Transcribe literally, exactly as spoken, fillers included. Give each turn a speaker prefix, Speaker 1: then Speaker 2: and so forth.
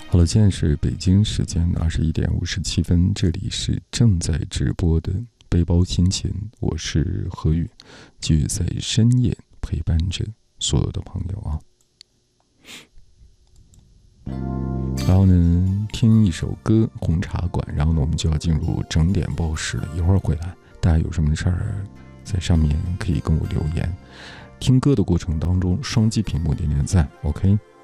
Speaker 1: 好了，现在是北京时间二十一点五十七分，这里是正在直播的背包心情，我是何宇，继续在深夜陪伴着所有的朋友啊。然后呢，听一首歌《红茶馆》，然后呢，我们就要进入整点报时了。一会儿回来，大家有什么事儿在上面可以跟我留言。听歌的过程当中，双击屏幕点点赞 ，OK。